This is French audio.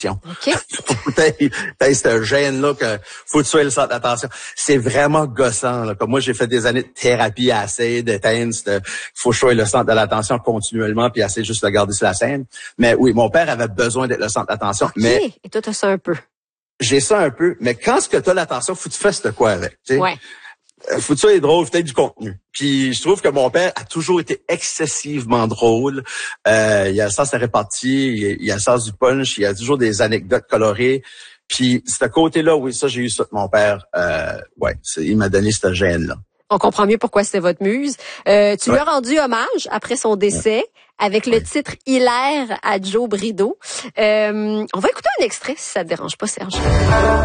OK. Faut t'aies ce gène-là que faut que tu sois le centre d'attention. C'est vraiment gossant, là. Comme moi, j'ai fait des années de thérapie à essayer d'éteindre faut que je sois le centre de l'attention continuellement puis essayer juste de garder sur la scène. Mais oui, mon père avait besoin d'être le centre d'attention. OK. Mais et toi, t'as ça un peu. j'ai ça un peu. Mais quand ce que t'as l'attention, faut que tu fasses de quoi avec, tu sais. Ouais. Faut que tu sois drôle, peut-être du contenu. Puis je trouve que mon père a toujours été excessivement drôle. Il a le sens de la répartie, il a le sens du punch, il a toujours des anecdotes colorées. Puis ce côté-là, oui, ça j'ai eu ça de mon père. Il m'a donné cette gêne-là. On comprend mieux pourquoi c'était votre muse. Tu lui as rendu hommage après son décès avec le titre Hilaire à Joe Brideau. On va écouter un extrait si ça te dérange pas, Serge.